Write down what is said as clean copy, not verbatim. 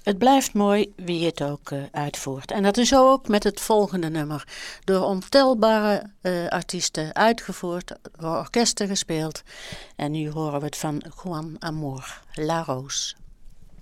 Het blijft mooi wie het ook uitvoert. En dat is zo ook met het volgende nummer. Door ontelbare artiesten uitgevoerd, door orkesten gespeeld. En nu horen we het van Juan Amor, La Rose.